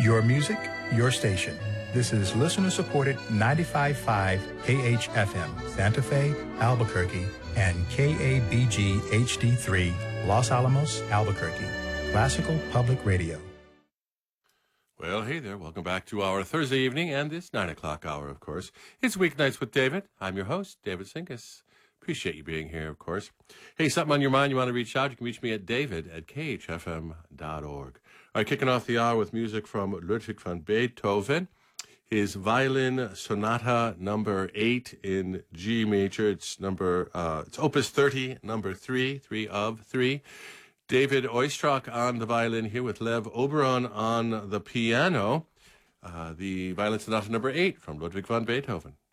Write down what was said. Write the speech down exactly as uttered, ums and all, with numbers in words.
Your music, your station. This is listener-supported ninety-five point five K H F M, Santa Fe, Albuquerque, and K A B G H D three, Los Alamos, Albuquerque. Classical Public Radio. Well, hey there. Welcome back to our Thursday evening and this nine o'clock hour, of course. It's Weeknights with David. I'm your host, David Sinkus. Appreciate you being here, of course. Hey, something on your mind, you want to reach out, you can reach me at david at k h f m dot org. All right, kicking off the hour with music from Ludwig van Beethoven. His Violin Sonata number eight in G major. It's number, uh, it's Opus thirty, number three, three of three. David Oistrakh on the violin here with Lev Oberon on the piano. Uh, the Violin Sonata number eight from Ludwig van Beethoven.